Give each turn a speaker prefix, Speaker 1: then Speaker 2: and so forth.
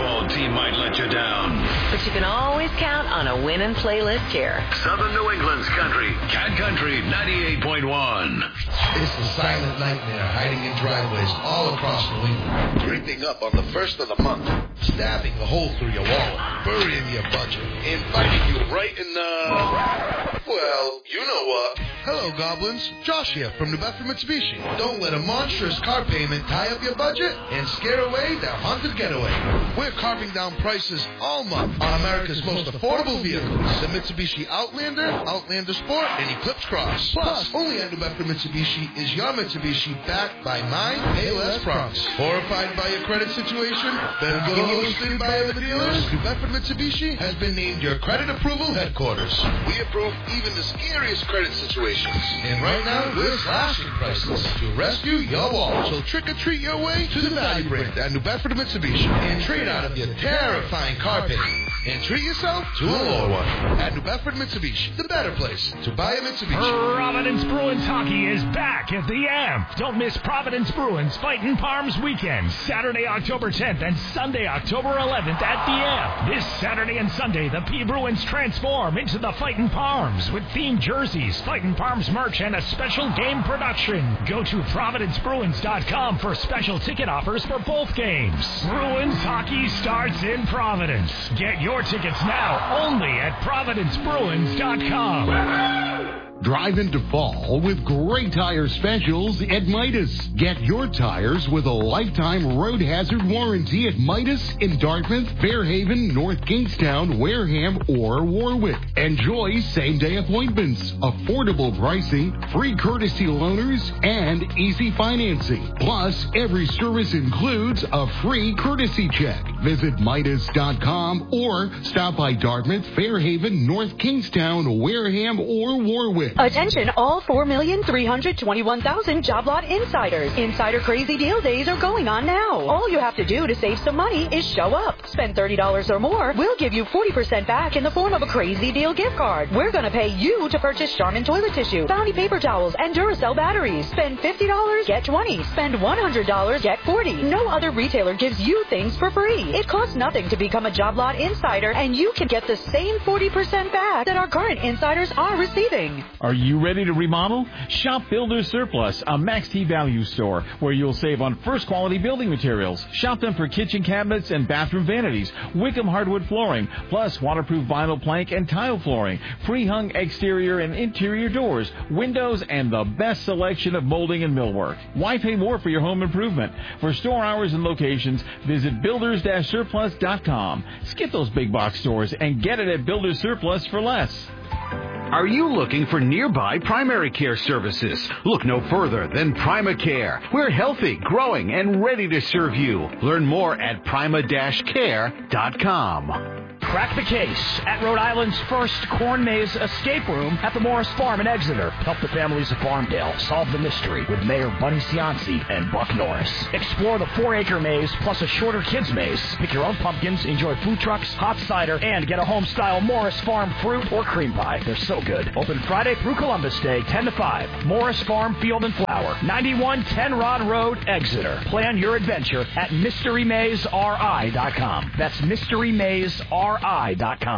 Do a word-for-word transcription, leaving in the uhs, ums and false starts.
Speaker 1: football team might let you down.
Speaker 2: But you can always count on a winning playlist here.
Speaker 1: Southern New England's country, Cat Country ninety-eight point one.
Speaker 3: It's the silent nightmare hiding in driveways all across New England. Creeping up on the first of the month. Stabbing a hole through your wallet. Burying your budget. And biting you right in the... Well, you know what. Hello, Goblins. Josh here from New Bedford Mitsubishi. Don't let a monstrous car payment tie up your budget and scare away that haunted getaway. We're carving down prices all month on America's most affordable vehicles. The Mitsubishi Outlander, Outlander Sport, and Eclipse Cross. Plus, only at New Bedford Mitsubishi is your Mitsubishi backed by my Pay Less promise. Horrified by your credit situation? Then ghosted by other dealers? New Bedford Mitsubishi has been named your credit approval headquarters. We approve even the scariest credit situations. And right now, we're slashing prices to rescue your wallet. So trick or treat your way to the value brand at New Bedford Mitsubishi and trade out of your terrifying car payment and treat yourself to a lower one at New Bedford Mitsubishi, the better place to buy a Mitsubishi.
Speaker 4: Providence Bruins hockey is back at the Amp. Don't miss Providence Bruins Fightin' Palms weekend, Saturday, October tenth and Sunday, October eleventh at the Amp. This Saturday and Sunday, the P Bruins transform into the Fightin' Palms with themed jerseys, Fightin' Palms merch, and a special game production. Go to Providence Bruins dot com for special ticket offers for both games. Bruins hockey starts in Providence. Get your tickets now only at Providence Bruins dot com.
Speaker 5: Drive into fall with great tire specials at Midas. Get your tires with a lifetime road hazard warranty at Midas in Dartmouth, Fairhaven, North Kingstown, Wareham, or Warwick. Enjoy same-day appointments, affordable pricing, free courtesy loaners, and easy financing. Plus, every service includes a free courtesy check. Visit Midas dot com or stop by Dartmouth, Fairhaven, North Kingstown, Wareham, or Warwick.
Speaker 6: Attention all four million three hundred twenty-one thousand job lot insiders. Insider Crazy Deal Days are going on now. All you have to do to save some money is show up. Spend thirty dollars or more. We'll give you forty percent back in the form of a Crazy Deal gift card. We're going to pay you to purchase Charmin toilet tissue, Bounty paper towels, and Duracell batteries. Spend fifty dollars, get twenty. Spend one hundred dollars, get forty. No other retailer gives you things for free. It costs nothing to become a job lot insider, and you can get the same forty percent back that our current insiders are receiving.
Speaker 7: Are you ready to remodel? Shop Builder Surplus, a Max T value store where you'll save on first quality building materials. Shop them for kitchen cabinets and bathroom vanities, Wickham hardwood flooring, plus waterproof vinyl plank and tile flooring, pre-hung exterior and interior doors, windows, and the best selection of molding and millwork. Why pay more for your home improvement? For store hours and locations, visit builders surplus dot com. Skip those big box stores and get it at Builder Surplus for less.
Speaker 8: Are you looking for nearby primary care services? Look no further than Prima Care. We're healthy, growing, and ready to serve you. Learn more at prima dash care dot com.
Speaker 4: Crack the case at Rhode Island's first corn maze escape room at the Morris Farm in Exeter. Help the families of Farmdale solve the mystery with Mayor Bunny Cianci and Buck Norris. Explore the four-acre maze plus a shorter kids maze. Pick your own pumpkins, enjoy food trucks, hot cider, and get a home-style Morris Farm fruit or cream pie. They're so good. Open Friday through Columbus Day, ten to five. Morris Farm Field and Flower, ninety-one ten Rod Road, Exeter. Plan your adventure at mystery maze R I dot com. That's mystery maze R I dot com.